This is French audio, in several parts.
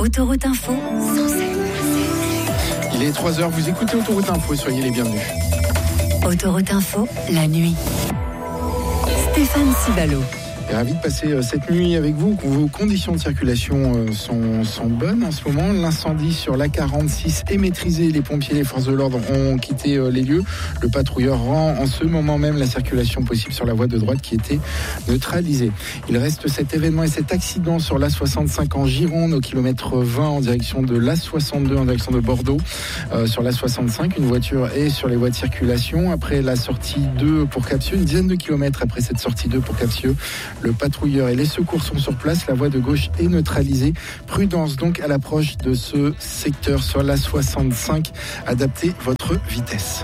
Autoroute Info, 107. Il est 3h, vous écoutez Autoroute Info, soyez les bienvenus. Autoroute Info, la nuit. Stéphane Cibalo. Ravi de passer cette nuit avec vous. Vos conditions de circulation sont bonnes en ce moment. L'incendie sur l'A46 est maîtrisé. Les pompiers et les forces de l'ordre ont quitté les lieux. Le patrouilleur rend en ce moment même la circulation possible sur la voie de droite qui était neutralisée. Il reste cet événement et cet accident sur l'A65 en Gironde au kilomètre 20 en direction de l'A62 en direction de Bordeaux. Sur l'A65, une voiture est sur les voies de circulation. Après la sortie 2 pour Capsieux, une dizaine de kilomètres après cette sortie 2 pour Capsieux, le patrouilleur et les secours sont sur place. La voie de gauche est neutralisée. Prudence donc à l'approche de ce secteur sur la 65. Adaptez votre vitesse.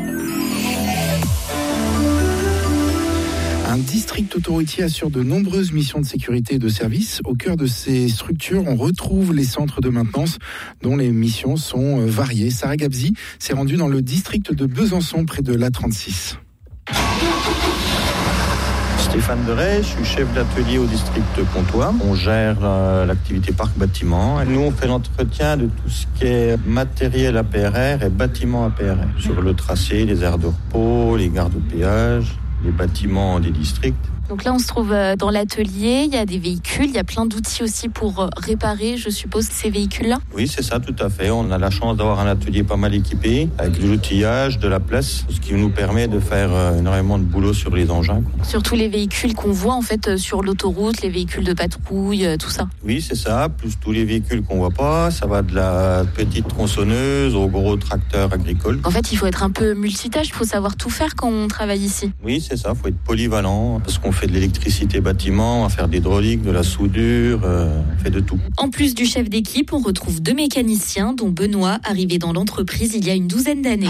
Un district autoroutier assure de nombreuses missions de sécurité et de service. Au cœur de ces structures, on retrouve les centres de maintenance dont les missions sont variées. Sarah Gabzi s'est rendue dans le district de Besançon près de l'A36. Stéphane Deray, je suis chef d'atelier au district Pontoise. On gère l'activité parc-bâtiment. Nous, on fait l'entretien de tout ce qui est matériel APRR et bâtiment APRR. Sur le tracé, les aires de repos, les gares de péage, les bâtiments des districts. Donc là, on se trouve dans l'atelier, il y a des véhicules, il y a plein d'outils aussi pour réparer, je suppose, ces véhicules-là. Oui, c'est ça, tout à fait. On a la chance d'avoir un atelier pas mal équipé, avec de l'outillage, de la place, ce qui nous permet de faire énormément de boulot sur les engins. Surtout les véhicules qu'on voit en fait sur l'autoroute, les véhicules de patrouille, tout ça. Oui, c'est ça, plus tous les véhicules qu'on voit pas, ça va de la petite tronçonneuse au gros tracteur agricole. En fait, il faut être un peu multitâche, il faut savoir tout faire quand on travaille ici. Oui, c'est ça, il faut être polyvalent, parce qu'on fait de l'électricité bâtiment, on va faire de l'hydraulique, de la soudure, on fait de tout. En plus du chef d'équipe, on retrouve 2 mécaniciens, dont Benoît, arrivé dans l'entreprise il y a une douzaine d'années.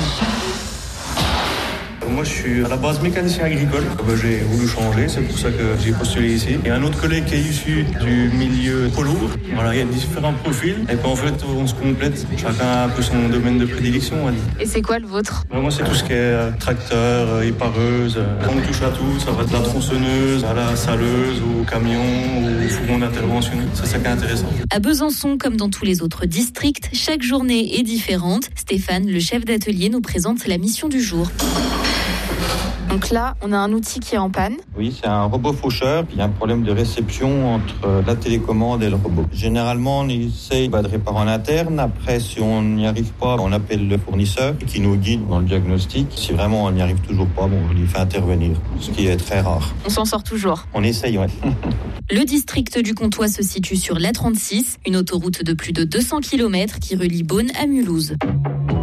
Moi, je suis à la base mécanicien agricole. J'ai voulu changer, c'est pour ça que j'ai postulé ici. Il y a un autre collègue qui est issu du milieu polo. Voilà, il y a différents profils. Et puis en fait, on se complète. Chacun a un peu son domaine de prédilection, on va dire. Et c'est quoi le vôtre ? Moi, c'est tout ce qui est tracteur, épareuse. On touche à tout. Ça va de la tronçonneuse à la saleuse, au camion, au fourgon d'intervention. Ça, c'est intéressant. À Besançon, comme dans tous les autres districts, chaque journée est différente. Stéphane, le chef d'atelier, nous présente la mission du jour. Donc là, on a un outil qui est en panne. Oui, c'est un robot faucheur. Il y a un problème de réception entre la télécommande et le robot. Généralement, on essaye de réparer en interne. Après, si on n'y arrive pas, on appelle le fournisseur qui nous guide dans le diagnostic. Si vraiment on n'y arrive toujours pas, on lui fait intervenir, ce qui est très rare. On s'en sort toujours. On essaye, ouais. Le district du Comtois se situe sur l'A36, une autoroute de plus de 200 km qui relie Beaune à Mulhouse.